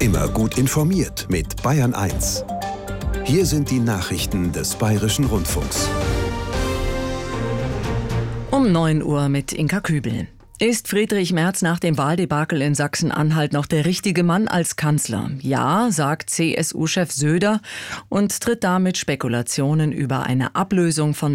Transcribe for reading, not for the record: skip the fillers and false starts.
Immer gut informiert mit Bayern 1. Hier sind die Nachrichten des Bayerischen Rundfunks. Um 9 Uhr mit Inka Kübel. Ist Friedrich Merz nach dem Wahldebakel in Sachsen-Anhalt noch der richtige Mann als Kanzler? Ja, sagt CSU-Chef Söder und tritt damit Spekulationen über eine Ablösung von